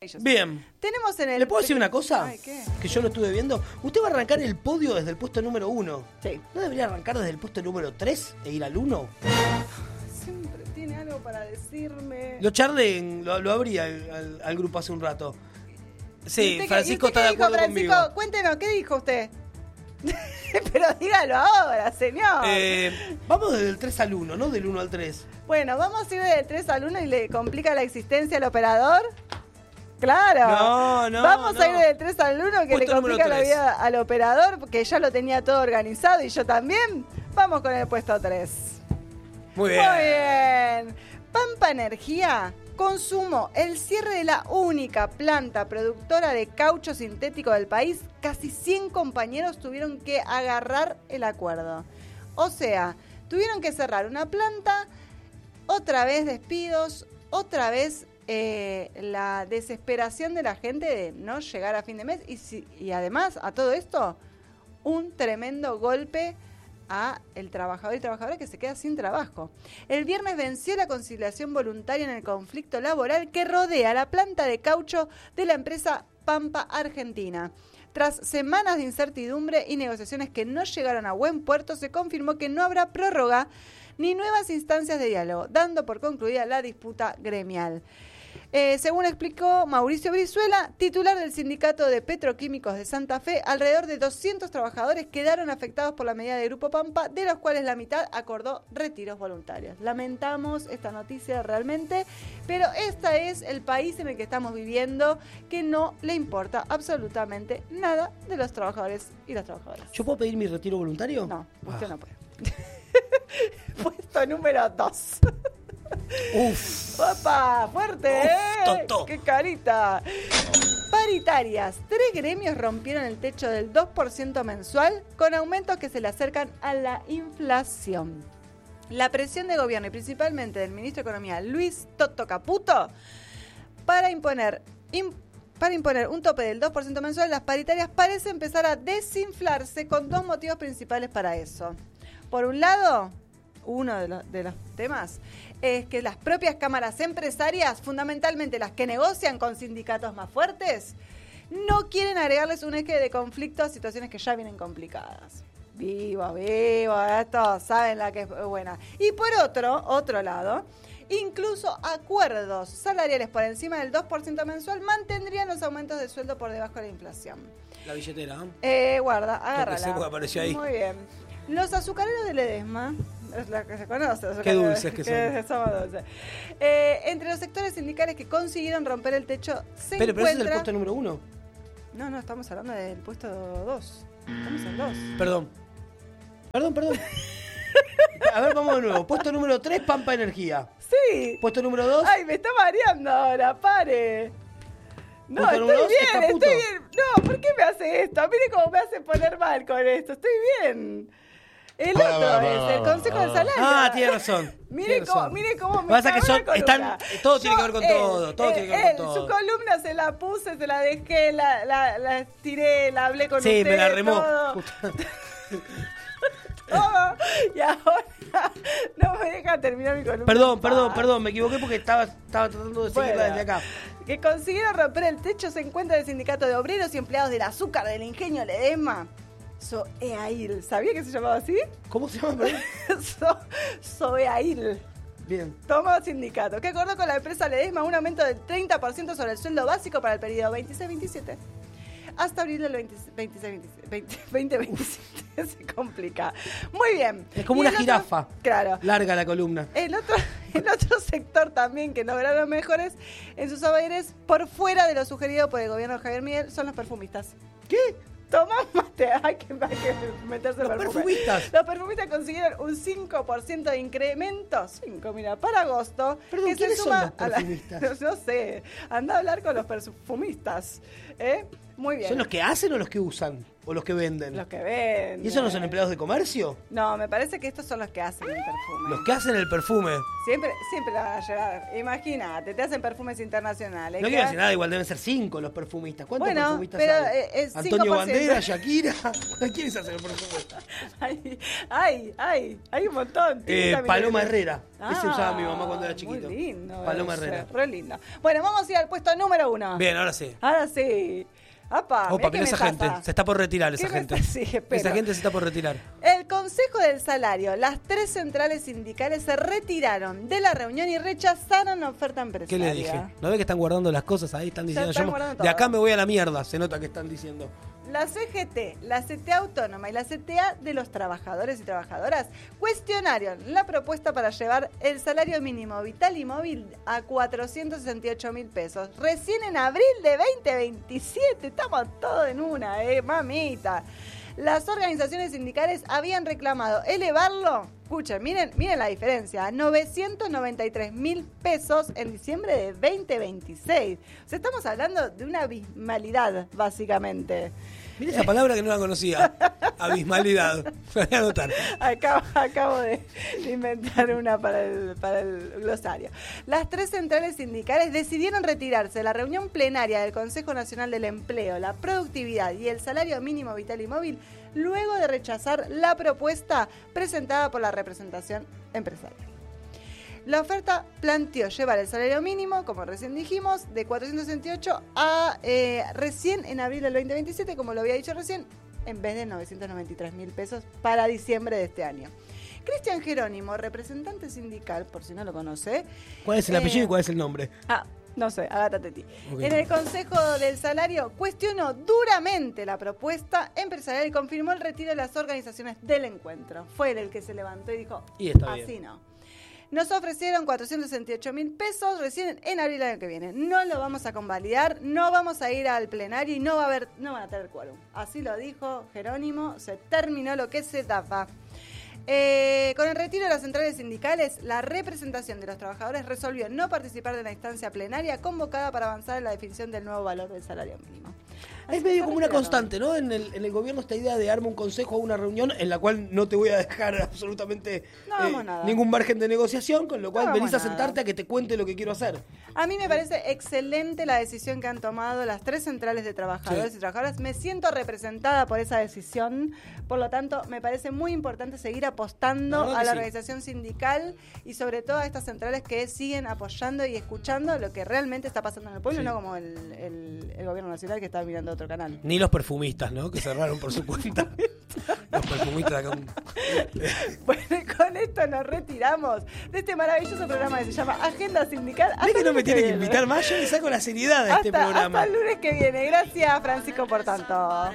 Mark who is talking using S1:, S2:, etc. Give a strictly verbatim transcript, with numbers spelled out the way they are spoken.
S1: Bien.
S2: Tenemos en el...
S1: ¿Le puedo decir una cosa?
S2: Ay, ¿qué?
S1: Que yo lo estuve viendo. Usted va a arrancar el podio desde el puesto número uno.
S2: Sí.
S1: ¿No debería arrancar desde el puesto número tres e ir al uno?
S2: Siempre tiene algo para decirme.
S1: Lo charlé, en- lo, lo abrí al, al- al grupo hace un rato.
S2: ¿Y
S1: Sí,
S2: usted qué-
S1: Francisco
S2: y usted
S1: está de
S2: qué dijo,
S1: acuerdo
S2: Francisco?
S1: conmigo.
S2: Cuéntenos, ¿qué dijo usted? Pero dígalo ahora, señor.
S1: Eh, vamos desde el tres al uno, no del uno al tres.
S2: Bueno, vamos a ir de tres al uno y le complica la existencia al operador. Claro.
S1: No, no,
S2: Vamos
S1: no.
S2: a ir del tres al uno que
S1: Puesto
S2: le complica
S1: número
S2: la
S1: tres.
S2: vida al operador porque ya lo tenía todo organizado y yo también. Vamos con el puesto tres.
S1: Muy bien.
S2: Muy bien. Pampa Energía consumó el cierre de la única planta productora de caucho sintético del país. Casi cien compañeros tuvieron que agarrar el acuerdo. O sea, tuvieron que cerrar una planta, otra vez despidos, otra vez eh, la desesperación de la gente de no llegar a fin de mes y, si- y además a todo esto un tremendo golpe a el trabajador y trabajadora que se queda sin trabajo. El viernes venció la conciliación voluntaria en el conflicto laboral que rodea la planta de caucho de la empresa Pampa Argentina. Tras semanas de incertidumbre y negociaciones que no llegaron a buen puerto, se confirmó que no habrá prórroga ni nuevas instancias de diálogo, dando por concluida la disputa gremial. Eh, según explicó Mauricio Brizuela, titular del Sindicato de Petroquímicos de Santa Fe, alrededor de doscientos trabajadores quedaron afectados por la medida de Grupo Pampa, de los cuales la mitad acordó retiros voluntarios. Lamentamos esta noticia realmente, pero este es el país en el que estamos viviendo, que no le importa absolutamente nada de los trabajadores y las trabajadoras.
S1: ¿Yo puedo pedir mi retiro voluntario?
S2: No, usted
S1: Ah.
S2: no puede. Puesto número dos.
S1: Uf.
S2: ¡Opa! ¡Fuerte!
S1: Uf,
S2: ¿eh?
S1: tonto.
S2: ¡Qué carita! Paritarias. Tres gremios rompieron el techo del dos por ciento mensual con aumentos que se le acercan a la inflación. La presión de gobierno y principalmente del ministro de Economía, Luis Toto Caputo, para imponer, im- para imponer un tope del dos por ciento mensual, las paritarias parece empezar a desinflarse con dos motivos principales para eso. Por un lado, uno de los, de los temas es que las propias cámaras empresarias, fundamentalmente las que negocian con sindicatos más fuertes, no quieren agregarles un eje de conflicto a situaciones que ya vienen complicadas. Viva, viva, esto saben la que es buena. Y por otro, otro lado, incluso acuerdos salariales por encima del dos por ciento mensual mantendrían los aumentos de sueldo por debajo de la inflación.
S1: La billetera, ¿eh?
S2: Eh, guarda, agárrala.
S1: sé porque apareció ahí.
S2: Muy bien. Los azucareros de Ledesma, es la que se conoce. los
S1: Qué
S2: azucareros,
S1: dulces que son.
S2: somos dulces. Eh, entre los sectores sindicales que consiguieron romper el techo se
S1: Pero, pero ese es el
S2: encuentra...
S1: puesto número uno.
S2: No, no, estamos hablando del puesto dos. Estamos en dos.
S1: Perdón. Perdón, perdón. A ver, vamos de nuevo. Puesto número tres, Pampa Energía.
S2: Sí.
S1: Puesto número dos.
S2: Ay, me está mareando ahora, pare. No,
S1: Puesto
S2: estoy
S1: número dos,
S2: bien,
S1: Caputo.
S2: estoy bien. No, ¿por qué me hace esto? Mire cómo me hace poner mal con esto. Estoy bien. El
S3: Pará,
S2: otro
S3: pará,
S2: es
S3: pará,
S2: el Consejo
S3: pará.
S2: del Salario.
S1: Ah, tiene razón.
S2: Mire
S1: tiene
S2: cómo,
S1: razón.
S2: mire cómo me
S1: Pasa que
S2: cagó
S1: son,
S2: la columna.
S1: están, todo tiene que ver con
S2: Yo,
S1: todo, todo
S2: él,
S1: tiene que ver
S2: él,
S1: con
S2: Su
S1: todo.
S2: columna se la puse, se la dejé, la, la, la estiré, la hablé con
S1: Sí,
S2: usted.
S1: me la remó.
S2: Todo,
S1: Justo.
S2: todo, y ahora no me deja terminar mi columna.
S1: Perdón, perdón,
S2: Ah.
S1: perdón, me equivoqué porque estaba, estaba tratando de seguirla
S2: Bueno,
S1: desde acá.
S2: Que consiguieron romper el techo se encuentra el Sindicato de Obreros y Empleados del Azúcar del Ingenio Ledesma. Soeail. ¿Sabía que se llamaba así?
S1: ¿Cómo se llama? perdón?
S2: So, Soeail.
S1: Bien.
S2: Toma sindicato, que acordó con la empresa Ledesma un aumento del treinta por ciento sobre el sueldo básico para el periodo veintiséis veintisiete. Hasta abril del veintiséis veintisiete. veinte veintisiete se complica. Muy bien.
S1: Es como
S2: Y
S1: una
S2: el otro-
S1: jirafa.
S2: Claro.
S1: Larga la columna.
S2: El otro, el otro sector también que lograron mejores en sus saberes por fuera de lo sugerido por el gobierno de Javier Milei son los perfumistas.
S1: ¿Qué?
S2: Tomá mate, hay que, hay que meterse
S1: Los
S2: perfume.
S1: perfumistas.
S2: Los perfumistas consiguieron un cinco por ciento de incremento, cinco, mira, para agosto.
S1: Perdón,
S2: que se
S1: ¿quiénes son
S2: suma
S1: los
S2: a la-
S1: perfumistas?
S2: no sé, anda a hablar con los perfumistas. ¿eh? Muy bien.
S1: ¿Son los que hacen o los que usan? ¿O los que venden?
S2: Los que venden.
S1: ¿Y esos no son empleados de comercio?
S2: No, me parece que estos son los que hacen el perfume.
S1: Los que hacen el perfume.
S2: Siempre, siempre la van a llevar. Imagínate, te hacen perfumes internacionales.
S1: No
S2: que
S1: quiero
S2: ha-
S1: decir nada, igual deben ser cinco los perfumistas. ¿Cuántos
S2: Bueno,
S1: perfumistas
S2: pero,
S1: hay?
S2: eh, es cinco
S1: Antonio
S2: por ciento.
S1: Bandera, Shakira. ¿Quiénes hacen el perfume?
S2: Ay, ay, ay, hay un montón.
S1: Eh,
S2: Tinta,
S1: Paloma
S2: mira.
S1: Herrera. Ese
S2: Ah,
S1: usaba mi mamá cuando era chiquito.
S2: Muy lindo.
S1: Paloma
S2: ese,
S1: Herrera.
S2: Re lindo. Bueno, vamos a ir al puesto número uno.
S1: Bien, ahora sí.
S2: Ahora sí. Apa,
S1: Opa,
S2: mirá
S1: mira
S2: qué
S1: esa
S2: me
S1: gente.
S2: pasa.
S1: Se está por retirar esa
S2: ¿Qué me
S1: gente.
S2: está- sí, espero.
S1: Esa gente se está por retirar.
S2: El Consejo del Salario, las tres centrales sindicales se retiraron de la reunión y rechazaron la oferta
S1: ¿Qué
S2: empresaria.
S1: le dije? ¿No ve que están guardando las cosas ahí? Están diciendo,
S2: están
S1: yo
S2: guardando
S1: de
S2: todo.
S1: acá me voy a la mierda. Se nota que están diciendo.
S2: La C G T, la C T A Autónoma y la C T A de los trabajadores y trabajadoras cuestionaron la propuesta para llevar el salario mínimo vital y móvil a cuatrocientos sesenta y ocho mil pesos. Recién en abril de veinte veintisiete, estamos todos en una, eh, mamita. Las organizaciones sindicales habían reclamado elevarlo, escuchen, miren, miren la diferencia, a novecientos noventa y tres mil pesos en diciembre de veinte veintiséis. O sea, estamos hablando de una abismalidad, básicamente.
S1: Mira esa palabra que no la conocía. Abismalidad. Me voy a anotar.
S2: Acabo, acabo de, de inventar una para el, para el glosario. Las tres centrales sindicales decidieron retirarse de la reunión plenaria del Consejo Nacional del Empleo, la Productividad y el Salario Mínimo Vital y Móvil luego de rechazar la propuesta presentada por la representación empresarial. La oferta planteó llevar el salario mínimo, como recién dijimos, de cuatrocientos sesenta y ocho a eh, recién en abril del veinte veintisiete, como lo había dicho recién, en vez de novecientos noventa y tres mil pesos para diciembre de este año. Cristian Jerónimo, representante sindical, por si no lo conoce.
S1: ¿Cuál es el apellido
S2: eh,
S1: y cuál es el nombre?
S2: Ah, no sé, Agata Teti.
S1: Ok.
S2: En el Consejo del Salario cuestionó duramente la propuesta empresarial y confirmó el retiro de las organizaciones del encuentro. Fue él el que se levantó y dijo,
S1: Y está
S2: así
S1: bien.
S2: no. Nos ofrecieron cuatrocientos sesenta y ocho mil pesos recién en abril del año que viene. No lo vamos a convalidar, no vamos a ir al plenario y no va a haber, no van a tener quórum. Así lo dijo Jerónimo, se terminó lo que se daba. Eh, con el retiro de las centrales sindicales, la representación de los trabajadores resolvió no participar de la instancia plenaria convocada para avanzar en la definición del nuevo valor del salario mínimo. Así
S1: Es
S2: que
S1: medio
S2: se
S1: como una
S2: retiraron.
S1: constante, ¿no? En el, en el gobierno esta idea de armar un consejo o una reunión en la cual no te voy a dejar absolutamente
S2: No hagamos nada.
S1: ningún margen de negociación, con lo cual
S2: No
S1: venís a
S2: hagamos nada.
S1: sentarte a que te cuente lo que quiero hacer.
S2: A mí me parece excelente la decisión que han tomado las tres centrales de trabajadores
S1: Sí.
S2: y trabajadoras. Me siento representada por esa decisión. Por lo tanto, me parece muy importante seguir
S1: La
S2: apostando
S1: verdad
S2: a
S1: que
S2: la
S1: sí.
S2: organización sindical y sobre todo a estas centrales que siguen apoyando y escuchando lo que realmente está pasando en el pueblo,
S1: Sí.
S2: no como el, el- el gobierno nacional que está mirando otro canal.
S1: Ni los perfumistas, ¿no? Que cerraron por su cuenta. Los perfumistas de acá. un-
S2: Bueno, y con esto nos retiramos de este maravilloso programa que se llama Agenda Sindical.
S1: ¿Ves
S2: Hasta
S1: que
S2: el
S1: no me
S2: lunes
S1: tiene que
S2: viene.
S1: invitar más? Yo le saco la seriedad a este
S2: Hasta,
S1: programa.
S2: hasta el lunes que viene. Gracias, Francisco, por tanto.